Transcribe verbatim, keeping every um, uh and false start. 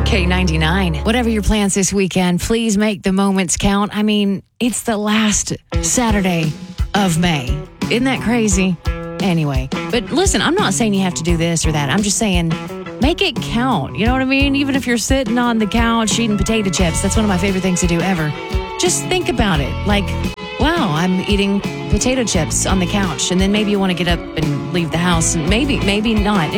K ninety-nine. Whatever your plans this weekend, please make the moments count. I mean, it's the last Saturday of May. Isn't that crazy? Anyway, but listen, I'm not saying you have to do this or that. I'm just saying make it count. You know what I mean? Even if you're sitting on the couch eating potato chips, that's one of my favorite things to do ever. Just think about it. Like, wow, I'm eating potato chips on the couch. And then maybe you want to get up and leave the house. And maybe, maybe not.